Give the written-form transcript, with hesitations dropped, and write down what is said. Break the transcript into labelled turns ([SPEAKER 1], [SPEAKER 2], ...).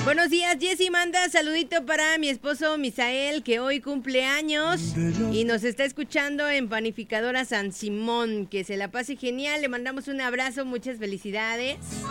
[SPEAKER 1] Buenos días, Jessy, manda saludito para mi esposo Misael, que hoy cumple años y nos está escuchando en Panificadora San Simón. Que se la pase genial, le mandamos un abrazo, muchas felicidades.